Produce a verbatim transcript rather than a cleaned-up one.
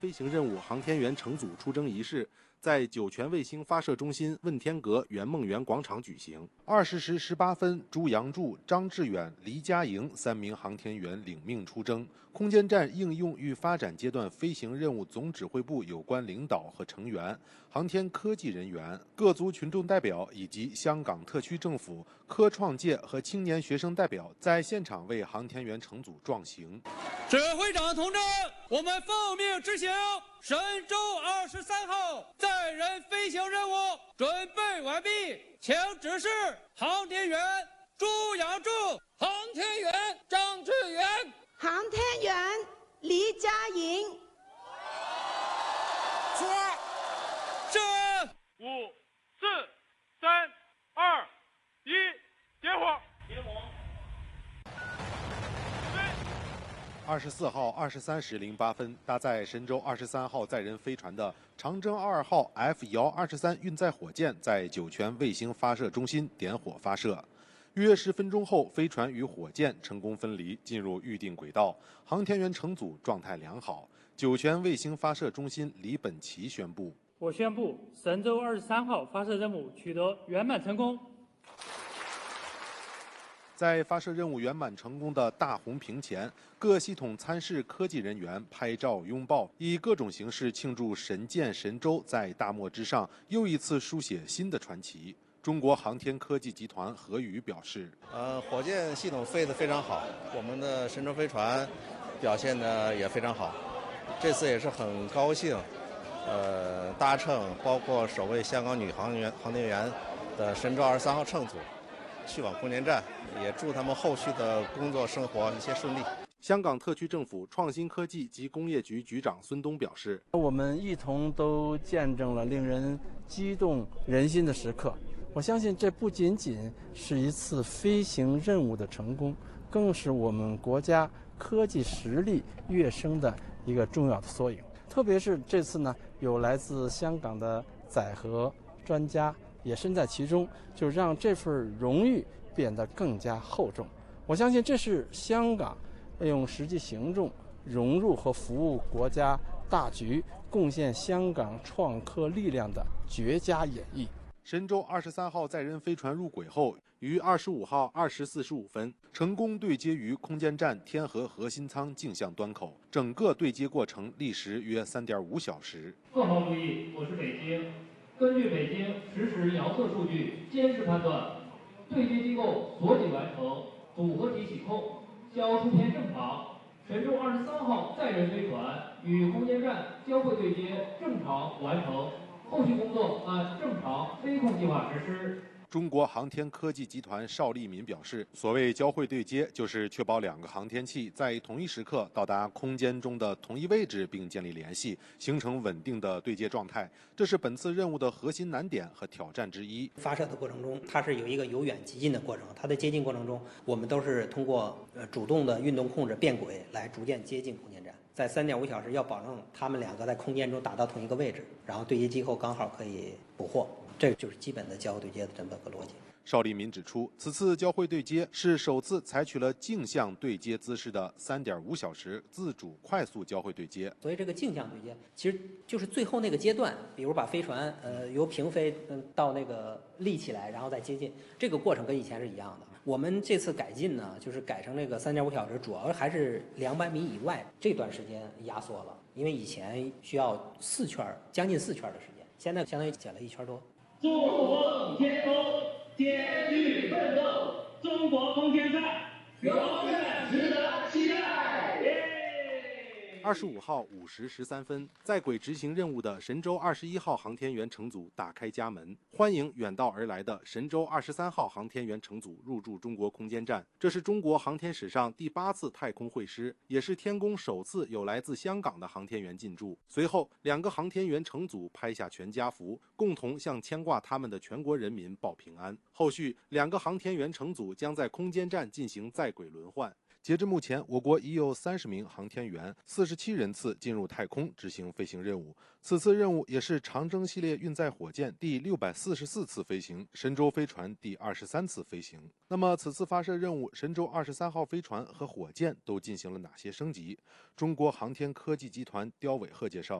飞行任务航天员乘组出征仪式在酒泉卫星发射中心问天阁圆梦园广场举行。二十时十八分，朱杨柱、张志远、黎佳莹三名航天员领命出征。空间站应用与发展阶段飞行任务总指挥部有关领导和成员、航天科技人员、各族群众代表以及香港特区政府、科创界和青年学生代表在现场为航天员乘组壮行。 指挥长同志，我们奉命执行神舟二十三号载人飞行任务准备完毕，请指示航天员朱杨柱、航天员张志远、 航天员黎佳莹。 出是五、四、三、二、一，点火！点火！ 二十四号二十三时零八分，搭载神舟二十三号载人飞船的长征二号 F 遥二十三运载火箭在酒泉卫星发射中心点火发射。约十分钟后，飞船与火箭成功分离，进入预定轨道。航天员乘组状态良好。酒泉卫星发射中心李本奇宣布： 我宣布，神舟二十三号发射任务取得圆满成功。 在发射任务圆满成功的大红屏前，各系统参试科技人员拍照拥抱，以各种形式庆祝神舰神舟在大漠之上又一次书写新的传奇。中国航天科技集团何宇表示： 呃，火箭系统飞得非常好，我们的神舟飞船表现得也非常好。这次也是很高兴，呃，搭乘包括首位香港女航员航天员的神舟二十三号乘组去往空间站，也祝他们后续的工作生活一切顺利。 香港特区政府创新科技及工业局局长孙东表示： 我们一同都见证了令人激动人心的时刻。我相信这不仅仅是一次飞行任务的成功，更是我们国家科技实力跃升的一个重要的缩影。特别是这次呢，有来自香港的载荷专家也身在其中，就让这份荣誉变得更加厚重。我相信这是香港用实际行动融入和服务国家大局，贡献香港创科力量的绝佳演绎。 神舟二十三号载人飞船入轨后，于二十五号二时四十五分成功对接于空间站天河核心舱镜像端口，整个对接过程历时约三点五小时。 各方注意，我是北京。根据北京实时遥测数据监视判断，对接机构锁紧完成，组合体启控，交出片正常。神舟二十三号载人飞船与空间站交会对接正常完成。后续工作按正常飞控计划实施。 中国航天科技集团邵立民表示，所谓交会对接，就是确保两个航天器在同一时刻到达空间中的同一位置，并建立联系，形成稳定的对接状态。这是本次任务的核心难点和挑战之一。 发射的过程中，它是有一个由远及近的过程，它的接近过程中，我们都是通过呃主动的运动控制变轨来逐渐接近空间站。在三点五小时要保证他们两个在空间中达到同一个位置，然后对接机构刚好可以捕获，这个就是基本的交会对接的这么个逻辑。 邵立民指出，此次交会对接是首次采取了镜像对接姿势的三点五小时自主快速交会对接。 所以这个镜像对接其实就是最后那个阶段，比如把飞船呃由平飞嗯到那个立起来，然后再接近，这个过程跟以前是一样的。我们这次改进呢，就是改成这个三点五小时，主要还是两百米以外这段时间压缩了，因为以前需要四圈，将近四圈的时间，现在相当于减了一圈多。 中国天空，天地奋斗，中国空间站永远值得期待。 二十五号五时十三分，在轨执行任务的神舟二十一号航天员乘组打开家门，欢迎远道而来的神舟二十三号航天员乘组入驻中国空间站。这是中国航天史上第八次太空会师，也是天宫首次有来自香港的航天员进驻。随后，两个航天员乘组拍下全家福，共同向牵挂他们的全国人民报平安。后续，两个航天员乘组将在空间站进行在轨轮换。 截至目前，我国已有三十名航天员、四十七人次进入太空执行飞行任务。此次任务也是长征系列运载火箭第六百四十四次飞行，神舟飞船第二十三次飞行。那么，此次发射任务，神舟二十三号飞船和火箭都进行了哪些升级？中国航天科技集团刁伟鹤介绍。